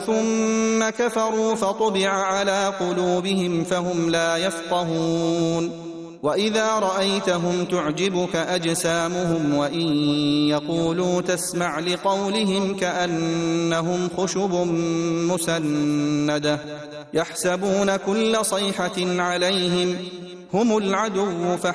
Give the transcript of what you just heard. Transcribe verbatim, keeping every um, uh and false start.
ثم كفروا فطبع على قلوبهم فهم لا يفقهون وإذا رأيتهم تعجبك أجسامهم وإن يقولوا تسمع لقولهم كأنهم خشب مسندة يحسبون كل صيحة عليهم هم العدو